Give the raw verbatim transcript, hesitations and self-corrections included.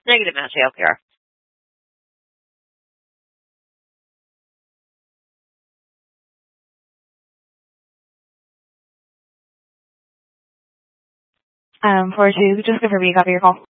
Negative, Massey L P R. Um, four two, just confirm you copy your call.